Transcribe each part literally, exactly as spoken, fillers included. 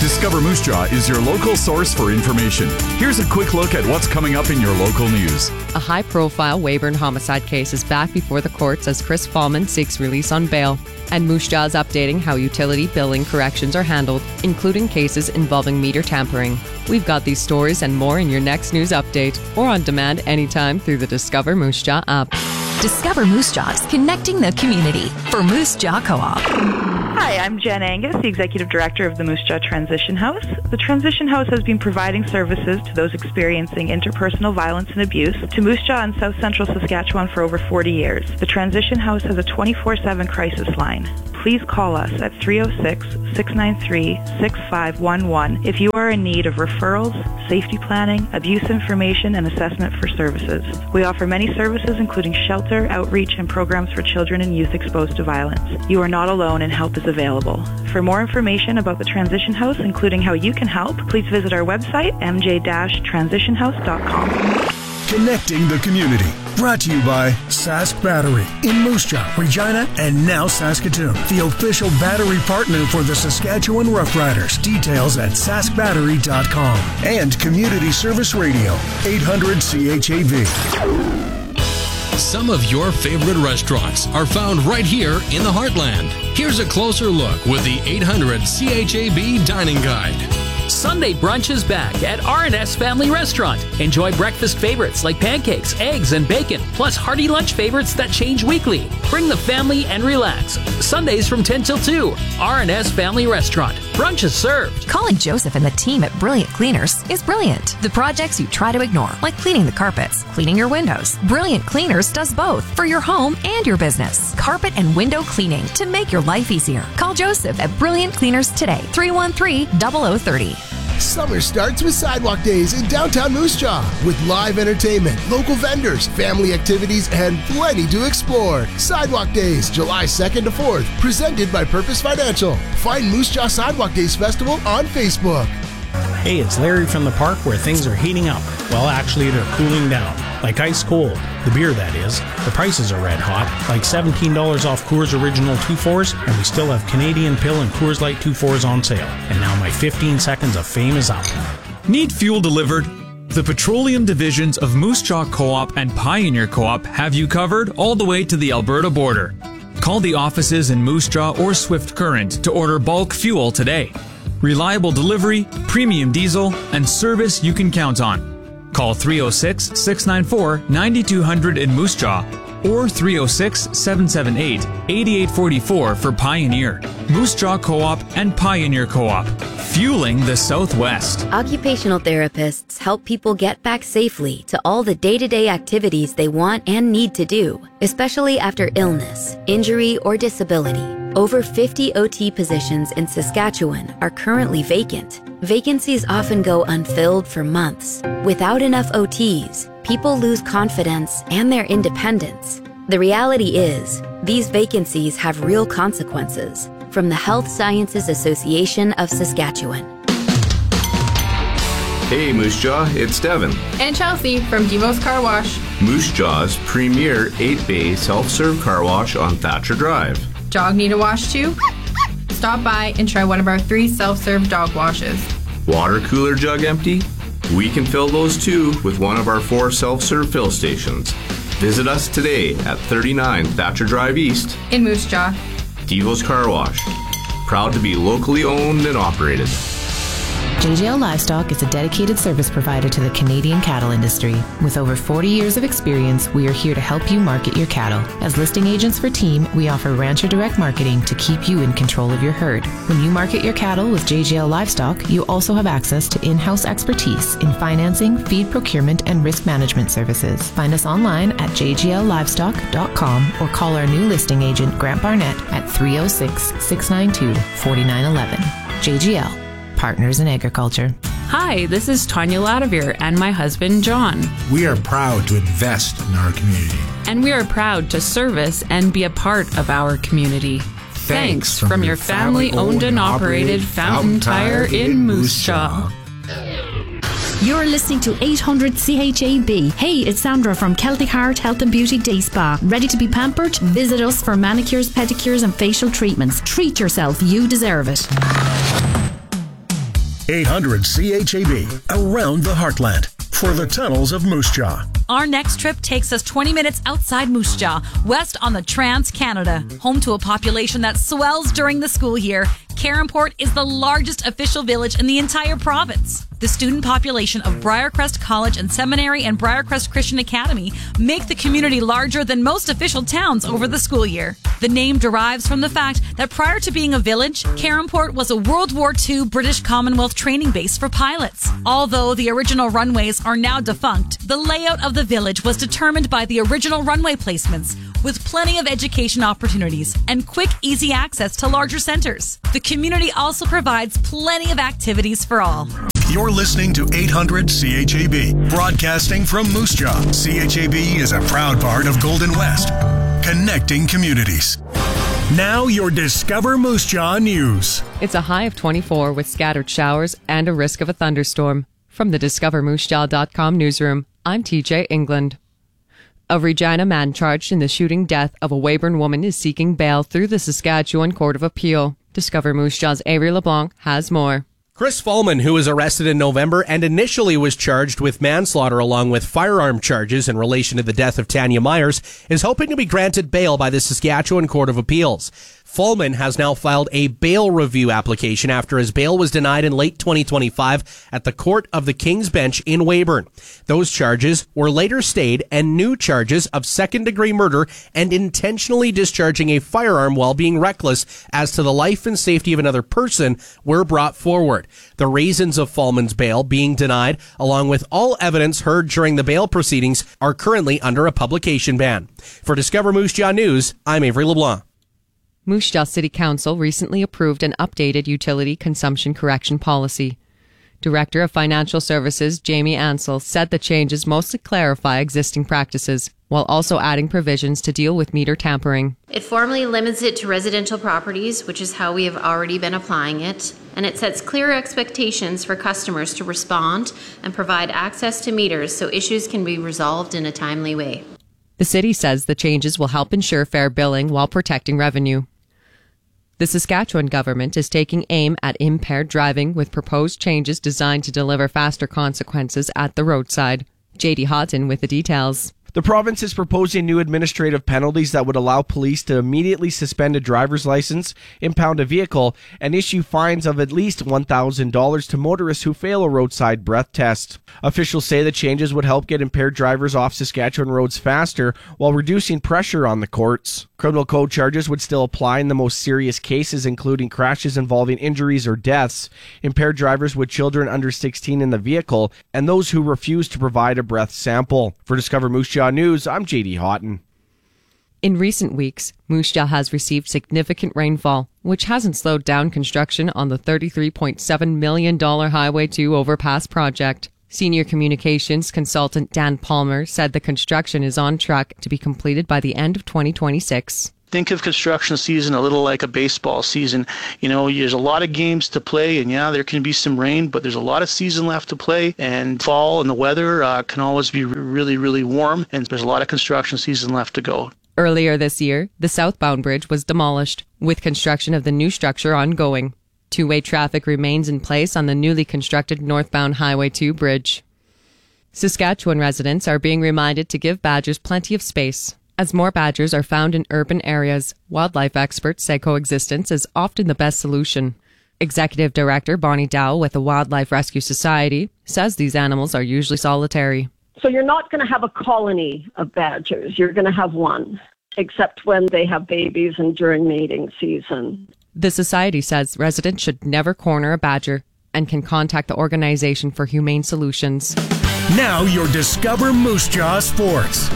Discover Moose Jaw is your local source for information. Here's a quick look at what's coming up in your local news. A high-profile Weyburn homicide case is back before the courts as Chris Fallman seeks release on bail. And Moose Jaw is updating how utility billing corrections are handled, including cases involving meter tampering. We've got these stories and more in your next news update, or on demand anytime through the Discover Moose Jaw app. Discover Moose Jaw is connecting the community for Moose Jaw Co-op. Hi, I'm Jen Angus, the Executive Director of the Moose Jaw Transition House. The Transition House has been providing services to those experiencing interpersonal violence and abuse to Moose Jaw and South Central Saskatchewan for over forty years. The Transition House has a twenty-four seven crisis line. Please call us at three oh six, six nine three, six five one one if you are in need of referrals, safety planning, abuse information, and assessment for services. We offer many services including shelter, outreach, and programs for children and youth exposed to violence. You are not alone and help is available. For more information about the Transition House, including how you can help, please visit our website, m j dash transition house dot com. Connecting the community. Brought to you by Sask Battery in Moose Jaw, Regina, and now Saskatoon. The official battery partner for the Saskatchewan Roughriders. Details at sask battery dot com. And Community Service Radio, eight hundred C H A V. Some of your favorite restaurants are found right here in the Heartland. Here's a closer look with the eight hundred C H A B Dining Guide. Sunday brunch is back at R and S Family Restaurant. Enjoy breakfast favorites like pancakes, eggs, and bacon, plus hearty lunch favorites that change weekly. Bring the family and relax. Sundays from ten till two. R and S Family Restaurant. Brunch is served. Calling Joseph and the team at Brilliant Cleaners is brilliant. The projects you try to ignore, like cleaning the carpets, cleaning your windows. Brilliant Cleaners does both for your home and your business. Carpet and window cleaning to make your life easier. Call Joseph at Brilliant Cleaners today, three one three, zero zero three zero. Summer starts with Sidewalk Days in downtown Moose Jaw with live entertainment, local vendors, family activities, and plenty to explore. Sidewalk Days, July second to fourth, presented by Purpose Financial. Find Moose Jaw Sidewalk Days Festival on Facebook. Hey, it's Larry from the park where things are heating up. Well, actually, they're cooling down. Like ice cold. The beer, that is. The prices are red hot. Like seventeen dollars off Coors Original two fours, and we still have Canadian Pill and Coors Light two fours on sale. And now my fifteen seconds of fame is up. Need fuel delivered? The petroleum divisions of Moose Jaw Co-op and Pioneer Co-op have you covered all the way to the Alberta border. Call the offices in Moose Jaw or Swift Current to order bulk fuel today. Reliable delivery, premium diesel, and service you can count on. Call three oh six, six nine four, nine two hundred in Moose Jaw or three oh six, seven seven eight, eight eight four four for Pioneer. Moose Jaw Co-op and Pioneer Co-op. Fueling the Southwest. Occupational therapists help people get back safely to all the day-to-day activities they want and need to do, especially after illness, injury, or disability. Over fifty O T positions in Saskatchewan are currently vacant. Vacancies often go unfilled for months. Without enough O Ts, people lose confidence and their independence. The reality is, these vacancies have real consequences. From the Health Sciences Association of Saskatchewan. Hey Moose Jaw, it's Devin. And Chelsea from Devo's Car Wash. Moose Jaw's premier eight-bay self-serve car wash on Thatcher Drive. Dog need a wash too? Stop by and try one of our three self-serve dog washes. Water cooler jug empty? We can fill those too with one of our four self-serve fill stations. Visit us today at thirty-nine Thatcher Drive East in Moose Jaw. Devo's Car Wash. Proud to be locally owned and operated. J J L Livestock is a dedicated service provider to the Canadian cattle industry. With over forty years of experience, we are here to help you market your cattle. As listing agents for Team, we offer Rancher Direct Marketing to keep you in control of your herd. When you market your cattle with J J L Livestock, you also have access to in-house expertise in financing, feed procurement, and risk management services. Find us online at j g l livestock dot com or call our new listing agent, Grant Barnett, at three oh six, six nine two, four nine one one. J G L. Partners in Agriculture. Hi, this is Tanya Ladavir and my husband, John. We are proud to invest in our community. And we are proud to service and be a part of our community. Thanks, Thanks from, from your family-owned and operated Fountain Tire in Moose Jaw. You're listening to eight hundred C H A B. Hey, it's Sandra from Celtic Heart Health and Beauty Day Spa. Ready to be pampered? Visit us for manicures, pedicures and facial treatments. Treat yourself. You deserve it. eight hundred C H A B, around the heartland, for the tunnels of Moose Jaw. Our next trip takes us twenty minutes outside Moose Jaw, west on the Trans-Canada. Home to a population that swells during the school year, Caronport is the largest official village in the entire province. The student population of Briarcrest College and Seminary and Briarcrest Christian Academy make the community larger than most official towns over the school year. The name derives from the fact that prior to being a village, Caronport was a World War Two British Commonwealth training base for pilots. Although the original runways are now defunct, the layout of the village was determined by the original runway placements, with plenty of education opportunities and quick, easy access to larger centers. The community also provides plenty of activities for all. You're listening to eight hundred C H A B, broadcasting from Moose Jaw. C H A B is a proud part of Golden West, connecting communities. Now your Discover Moose Jaw news. It's a high of twenty-four with scattered showers and a risk of a thunderstorm. From the discover moose jaw dot com newsroom, I'm T J England. A Regina man charged in the shooting death of a Weyburn woman is seeking bail through the Saskatchewan Court of Appeal. Discover Moose Jaw's Avery LeBlanc has more. Chris Fallman, who was arrested in November and initially was charged with manslaughter along with firearm charges in relation to the death of Tanya Myers, is hoping to be granted bail by the Saskatchewan Court of Appeals. Fallman has now filed a bail review application after his bail was denied in late twenty twenty-five at the Court of the King's Bench in Weyburn. Those charges were later stayed, and new charges of second-degree murder and intentionally discharging a firearm while being reckless as to the life and safety of another person were brought forward. The reasons of Fallman's bail being denied, along with all evidence heard during the bail proceedings, are currently under a publication ban. For Discover Moose Jaw News, I'm Avery LeBlanc. Moose Jaw City Council recently approved an updated utility consumption correction policy. Director of Financial Services Jamie Ansell said the changes mostly clarify existing practices, while also adding provisions to deal with meter tampering. It formally limits it to residential properties, which is how we have already been applying it, and it sets clear expectations for customers to respond and provide access to meters so issues can be resolved in a timely way. The city says the changes will help ensure fair billing while protecting revenue. The Saskatchewan government is taking aim at impaired driving with proposed changes designed to deliver faster consequences at the roadside. J D Houghton with the details. The province is proposing new administrative penalties that would allow police to immediately suspend a driver's license, impound a vehicle, and issue fines of at least one thousand dollars to motorists who fail a roadside breath test. Officials say the changes would help get impaired drivers off Saskatchewan roads faster while reducing pressure on the courts. Criminal code charges would still apply in the most serious cases, including crashes involving injuries or deaths, impaired drivers with children under sixteen in the vehicle, and those who refuse to provide a breath sample. For Discover Moose Jaw News, I'm J D Houghton. In recent weeks, Moose Jaw has received significant rainfall, which hasn't slowed down construction on the thirty-three point seven million dollars Highway two overpass project. Senior communications consultant Dan Palmer said the construction is on track to be completed by the end of twenty twenty-six. Think of construction season a little like a baseball season. You know, there's a lot of games to play, and yeah, there can be some rain, but there's a lot of season left to play, and fall and the weather uh, can always be really, really warm, and there's a lot of construction season left to go. Earlier this year, the southbound bridge was demolished, with construction of the new structure ongoing. Two-way traffic remains in place on the newly constructed northbound Highway two bridge. Saskatchewan residents are being reminded to give badgers plenty of space. As more badgers are found in urban areas, wildlife experts say coexistence is often the best solution. Executive Director Bonnie Dow with the Wildlife Rescue Society says these animals are usually solitary. So you're not going to have a colony of badgers. You're going to have one, except when they have babies and during mating season. The Society says residents should never corner a badger and can contact the Organization for Humane Solutions. Now your Discover Moose Jaw Sports.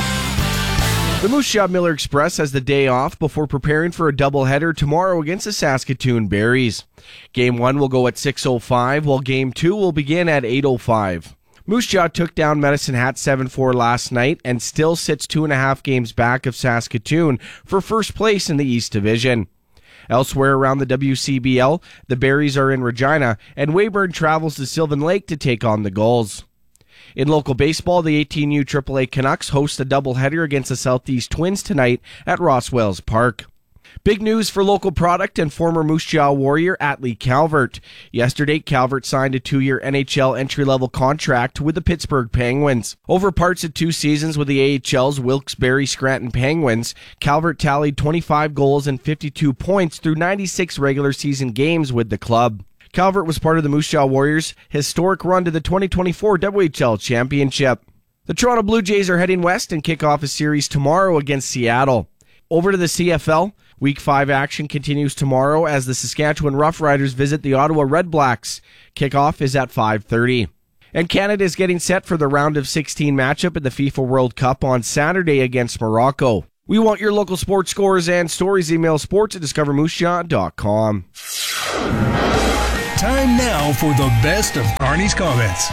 The Moose Jaw Miller Express has the day off before preparing for a doubleheader tomorrow against the Saskatoon Berries. Game one will go at six oh five, while Game two will begin at eight oh five. Moose Jaw took down Medicine Hat seven four last night and still sits two and a half games back of Saskatoon for first place in the East Division. Elsewhere around the W C B L, the Berries are in Regina, and Weyburn travels to Sylvan Lake to take on the Gulls. In local baseball, the eighteen U triple A Canucks host a doubleheader against the Southeast Twins tonight at Rosswells Park. Big news for local product and former Moose Jaw Warrior Atlee Calvert. Yesterday, Calvert signed a two-year N H L entry-level contract with the Pittsburgh Penguins. Over parts of two seasons with the A H L's Wilkes-Barre Scranton Penguins, Calvert tallied twenty-five goals and fifty-two points through ninety-six regular season games with the club. Calvert was part of the Moose Jaw Warriors' historic run to the twenty twenty-four W H L Championship. The Toronto Blue Jays are heading west and kick off a series tomorrow against Seattle. Over to the C F L. Week five action continues tomorrow as the Saskatchewan Roughriders visit the Ottawa Redblacks. Kickoff is at five thirty. And Canada is getting set for the round of sixteen matchup at the FIFA World Cup on Saturday against Morocco. We want your local sports scores and stories. Email sports at discover moose jaw dot com. Time now for the best of Arnie's comments.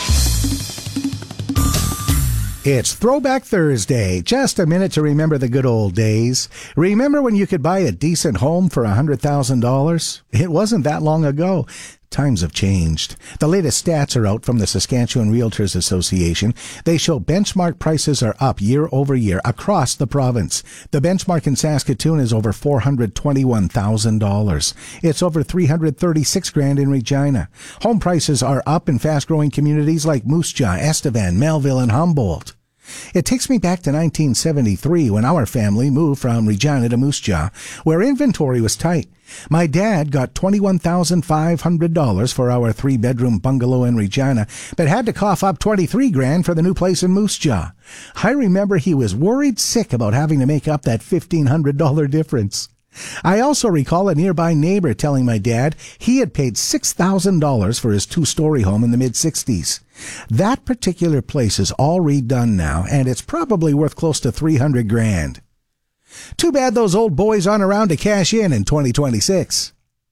It's Throwback Thursday. Just a minute to remember the good old days. Remember when you could buy a decent home for one hundred thousand dollars? It wasn't that long ago. Times have changed. The latest stats are out from the Saskatchewan Realtors Association. They show benchmark prices are up year over year across the province. The benchmark in Saskatoon is over four hundred twenty-one thousand dollars. It's over three hundred thirty-six grand in Regina. Home prices are up in fast-growing communities like Moose Jaw, Estevan, Melville, and Humboldt. It takes me back to nineteen seventy-three when our family moved from Regina to Moose Jaw, where inventory was tight. My dad got twenty-one thousand five hundred dollars for our three-bedroom bungalow in Regina, but had to cough up twenty-three grand for the new place in Moose Jaw. I remember he was worried sick about having to make up that fifteen hundred dollars difference. I also recall a nearby neighbor telling my dad he had paid six thousand dollars for his two-story home in the mid-sixties. That particular place is all redone now, and it's probably worth close to three hundred grand. Too bad those old boys aren't around to cash in in twenty twenty-six.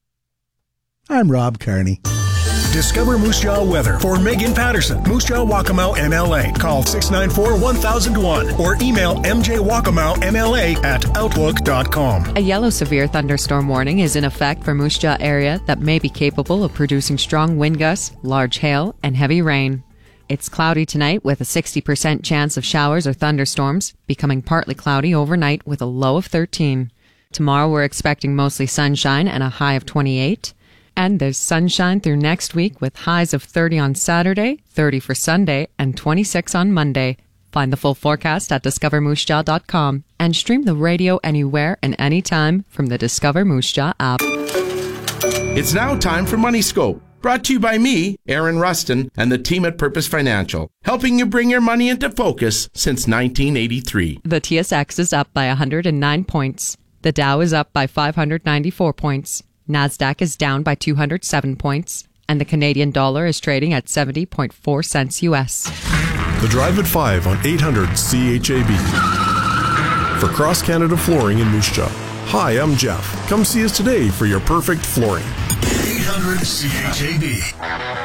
I'm Rob Kearney. Discover Moose Jaw weather for Megan Patterson, Moose Jaw Waccamaw M L A. Call six nine four, one thousand one or email m j waccamaw m l a at outlook dot com. A yellow severe thunderstorm warning is in effect for Moose Jaw area that may be capable of producing strong wind gusts, large hail, and heavy rain. It's cloudy tonight with a sixty percent chance of showers or thunderstorms, becoming partly cloudy overnight with a low of thirteen. Tomorrow we're expecting mostly sunshine and a high of twenty-eight. And there's sunshine through next week with highs of thirty on Saturday, thirty for Sunday, and twenty-six on Monday. Find the full forecast at discover moose jaw dot com and stream the radio anywhere and anytime from the Discover Moose Jaw app. It's now time for Money Scope, brought to you by me, Aaron Rustin, and the team at Purpose Financial, helping you bring your money into focus since nineteen eighty-three. The T S X is up by one hundred nine points. The Dow is up by five hundred ninety-four points. NASDAQ is down by two hundred seven points, and the Canadian dollar is trading at seventy point four cents U S. The Drive at five on eight hundred C H A B. For Cross Canada Flooring in Moose Jaw. Hi, I'm Jeff. Come see us today for your perfect flooring. eight hundred C H A B.